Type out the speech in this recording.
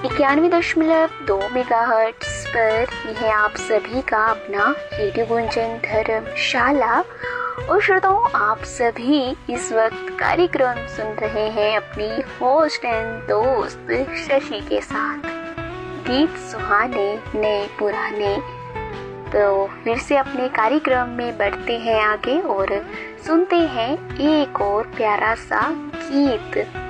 91.2 megahertz पर ये है आप सभी का अपना रेडियो गुंजन धर्मशाला। और श्रोताओं, आप सभी इस वक्त कार्यक्रम सुन रहे हैं अपनी होस्ट एंड दोस्त शशि के साथ। गीत सुहाने नए पुराने। तो फिर से अपने कार्यक्रम में बढ़ते हैं आगे और सुनते हैं एक और प्यारा सा गीत।